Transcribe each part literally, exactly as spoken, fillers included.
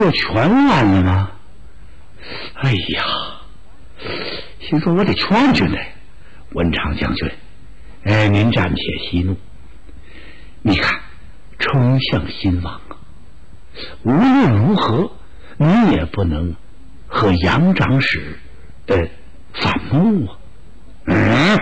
我全完了吗？哎呀，心说我得劝劝他。文昌将军，哎，您暂且息怒。你看，丞相心亡啊，无论如何，你也不能和杨长史呃反目啊。嗯，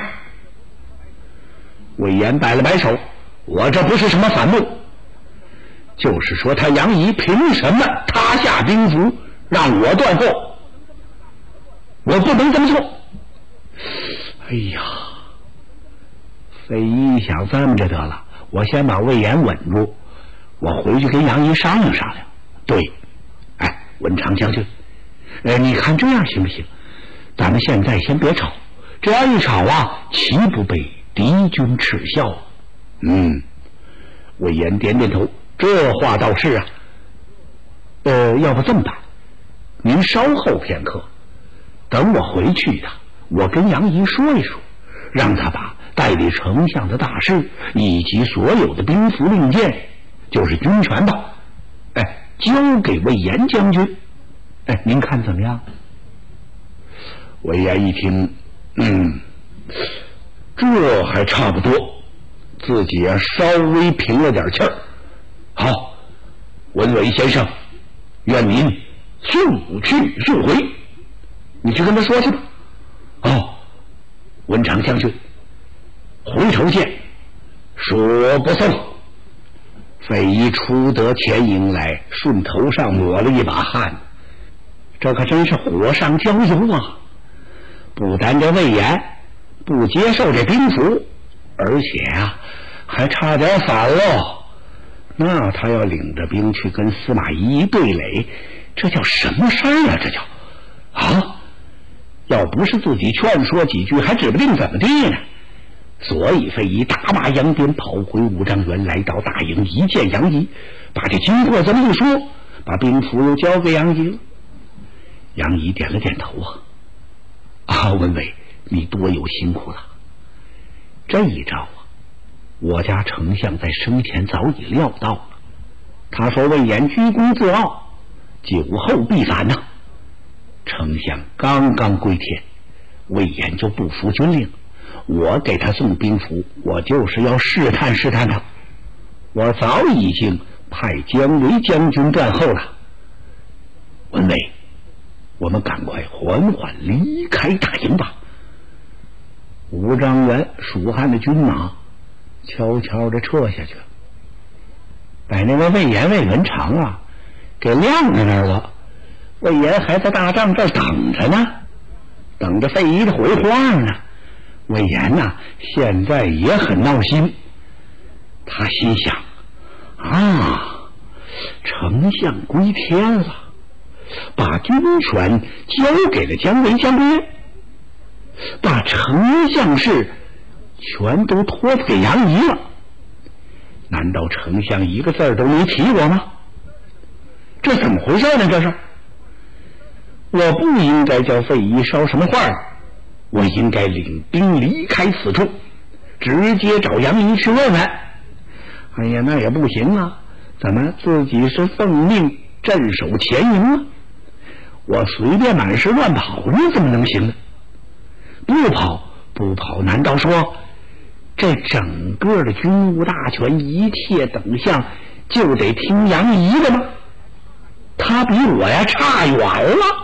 魏延摆了摆手，我这不是什么反目，就是说他杨仪凭什么他下兵符让我断后？我不能这么做。哎呀，费祎想这么着得了，我先把魏延稳住，我回去跟杨仪商量商量。对，哎，文昌将军，呃，你看这样行不行？咱们现在先别吵，这样一吵啊，岂不被敌军耻笑？嗯，魏延点点头，这话倒是啊。呃，要不这么办，您稍后片刻，等我回去的，我跟杨仪说一说，让他把代理丞相的大事以及所有的兵符令箭，就是军权吧，哎，交给魏延将军。哎，您看怎么样？魏延一听，嗯，这还差不多，自己啊稍微平了点气儿。好，文伟先生，愿您速去速回，你去跟他说去吧。哦，文昌将军，回头见。说不送。费祎出得前营来，顺头上抹了一把汗，这可真是火上浇油啊！不但这魏延不接受这兵符，而且啊还差点反了。那他要领着兵去跟司马懿一对垒，这叫什么事儿啊？这叫啊！要不是自己劝说几句，还指不定怎么地呢。所以费祎打马扬鞭跑回五丈原，来到大营，一见杨仪，把这经过这么一说，把兵符又交给杨仪了。杨仪点了点头啊，啊，文伟，你多有辛苦了。这一招啊，我家丞相在生前早已料到了。他说魏延居功自傲，酒后必反呐、啊。丞相刚刚归天，魏延就不服军令，我给他送兵符，我就是要试探试探他。我早已经派姜维将军断后了。文伟，我们赶快缓缓离开大营吧。五丈原蜀汉的军马悄悄地撤下去了，把那个魏延魏文长啊给晾在那儿了。魏延还在大帐这儿等着呢，等着费祎的回话呢。魏延呐、啊，现在也很闹心。他心想啊，丞相归天了，把军权交给了姜维将军，把丞相事全都托付给杨仪了。难道丞相一个字儿都没提我吗？这怎么回事呢？这是我不应该叫费祎捎什么话，我应该领兵离开此处，直接找杨仪去问问。哎呀，那也不行啊，怎么自己是奉命镇守前营啊？我随便满是乱跑，你怎么能行呢？不跑不跑，难道说这整个的军务大权一切等项就得听杨仪的吗？他比我呀差远了。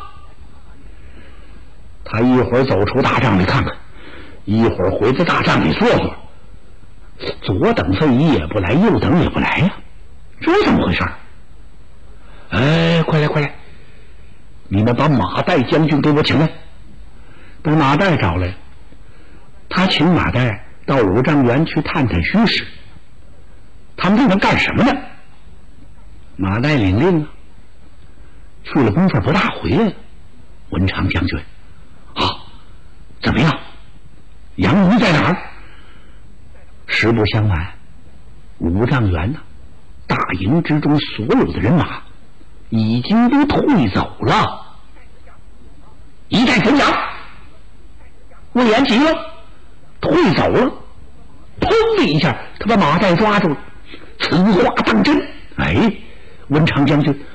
他一会儿走出大帐里看看，一会儿回到大帐里坐坐，左等费祎也不来，右等也不来呀、啊，这怎么回事？哎，快来快来，你们把马岱将军给我请来。把马岱找来，他请马岱到五丈原去探探虚实。他们这能干什么呢？马岱领令啊，去了功夫不大，回来了。文昌将军，好，怎么样？杨仪在哪儿？实不相瞒，五丈原呢、啊，大营之中所有的人马已经都退走了。一代丞相魏延急了，退走了。砰的一下，他把马岱抓住了。此话当真？哎，文昌将军，